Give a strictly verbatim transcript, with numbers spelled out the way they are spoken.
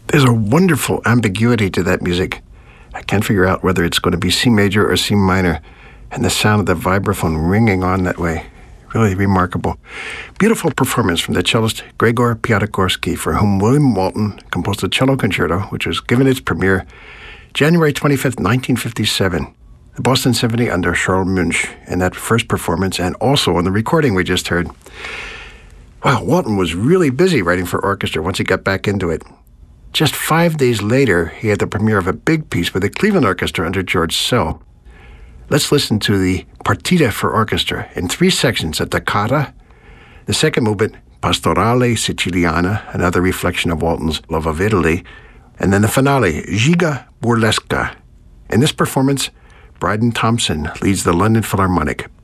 There's a wonderful ambiguity to that music. I can't figure out whether it's going to be C major or C minor, and the sound of the vibraphone ringing on that way. Really remarkable. Beautiful performance from the cellist Gregor Piatigorsky, for whom William Walton composed a cello concerto, which was given its premiere January twenty-fifth, nineteen fifty-seven. The Boston Symphony under Charles Munch in that first performance, and also on the recording we just heard. Wow, Walton was really busy writing for orchestra once he got back into it. Just five days later, he had the premiere of a big piece with the Cleveland Orchestra under George Szell. Let's listen to the Partita for Orchestra in three sections: a toccata, the second movement, Pastorale Siciliana, another reflection of Walton's love of Italy, and then the finale, Giga Burlesca. In this performance, Bryden Thompson leads the London Philharmonic.